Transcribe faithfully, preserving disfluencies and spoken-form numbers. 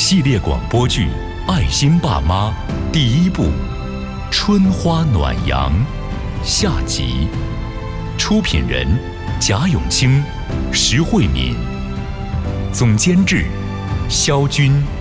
系列广播剧《爱心爸妈》第一部《春花暖阳》下集，出品人贾永清、石慧敏，总监制肖军。